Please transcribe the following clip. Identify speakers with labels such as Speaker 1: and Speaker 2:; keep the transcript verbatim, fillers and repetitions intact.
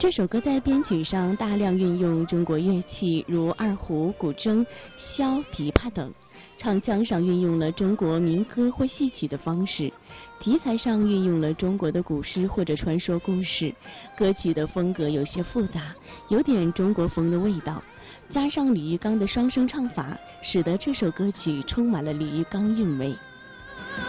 Speaker 1: 这首歌在编曲上大量运用中国乐器，如二胡、古筝、箫、琵琶等。唱腔上运用了中国民歌或戏曲的方式，题材上运用了中国的古诗或者传说故事。歌曲的风格有些复杂，有点中国风的味道，加上李玉刚的双声唱法，使得这首歌曲充满了李玉刚韵味。